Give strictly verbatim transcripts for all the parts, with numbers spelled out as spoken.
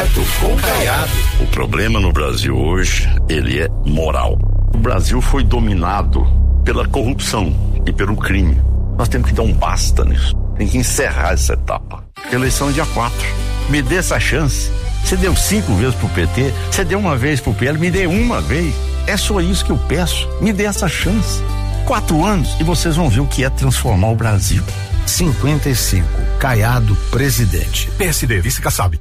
Direto com Caiado. O problema no Brasil hoje, ele é moral. O Brasil foi dominado pela corrupção e pelo crime. Nós temos que dar um basta nisso. Tem que encerrar essa etapa. Eleição é dia quatro. Me dê essa chance. Você deu cinco vezes pro P T, você deu uma vez pro P L, me dê uma vez. É só isso que eu peço. Me dê essa chance. Quatro anos e vocês vão ver o que é transformar o Brasil. cinquenta e cinco. Caiado, presidente. P S D, vice-Kassab.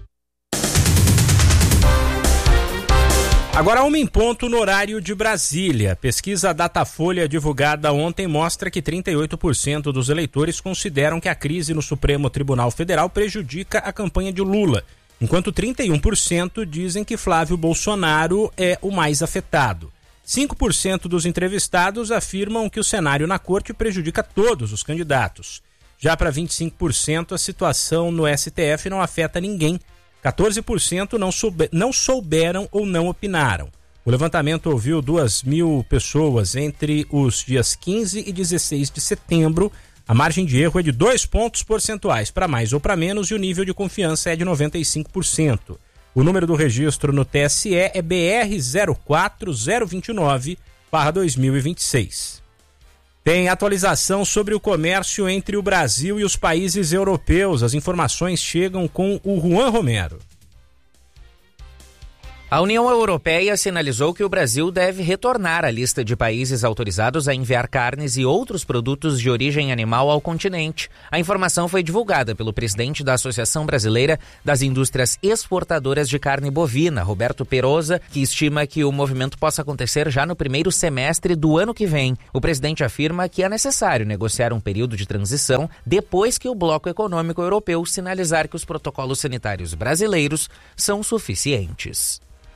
Agora uma em ponto no horário de Brasília. Pesquisa Datafolha divulgada ontem mostra que trinta e oito por cento dos eleitores consideram que a crise no Supremo Tribunal Federal prejudica a campanha de Lula, enquanto trinta e um por cento dizem que Flávio Bolsonaro é o mais afetado. cinco por cento dos entrevistados afirmam que o cenário na corte prejudica todos os candidatos. Já para vinte e cinco por cento, a situação no S T F não afeta ninguém. quatorze por cento não, soube, não souberam ou não opinaram. O levantamento ouviu duas mil pessoas entre os dias quinze e dezesseis de setembro. A margem de erro é de dois pontos percentuais, para mais ou para menos, e o nível de confiança é de noventa e cinco por cento. O número do registro no T S E é B R zero quatro zero dois nove barra dois mil e vinte e seis. Tem atualização sobre o comércio entre o Brasil e os países europeus. As informações chegam com o Juan Romero. A União Europeia sinalizou que o Brasil deve retornar à lista de países autorizados a enviar carnes e outros produtos de origem animal ao continente. A informação foi divulgada pelo presidente da Associação Brasileira das Indústrias Exportadoras de Carne Bovina, Roberto Perosa, que estima que o movimento possa acontecer já no primeiro semestre do ano que vem. O presidente afirma que é necessário negociar um período de transição depois que o Bloco Econômico Europeu sinalizar que os protocolos sanitários brasileiros são suficientes.